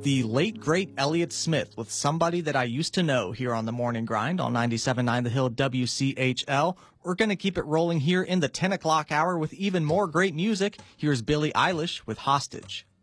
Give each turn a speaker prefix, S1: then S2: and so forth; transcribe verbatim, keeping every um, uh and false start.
S1: the late, great Elliott Smith with Somebody That I Used to Know here on the Morning Grind on ninety-seven point nine The Hill W C H L. We're going to keep it rolling here in the ten o'clock hour with even more great music. Here's Billie Eilish with Hostage.